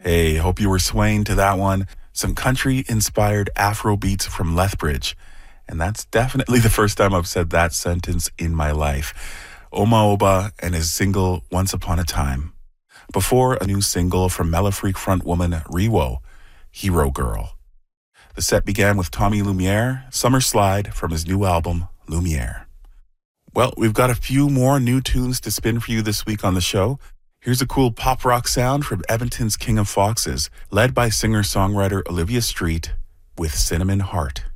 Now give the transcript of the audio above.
Hey, hope you were swaying to that one. Some country-inspired Afro beats from Lethbridge. And that's definitely the first time I've said that sentence in my life. Oma Oba and his single Once Upon a Time. Before, a new single from Mellifreak frontwoman Riwo, Hero Girl. The set began with Tommy Lumiere, Summer Slide from his new album, Lumiere. Well, we've got a few more new tunes to spin for you this week on the show. Here's a cool pop rock sound from Edmonton's King of Foxes, led by singer-songwriter Olivia Street with Cinnamon Heart.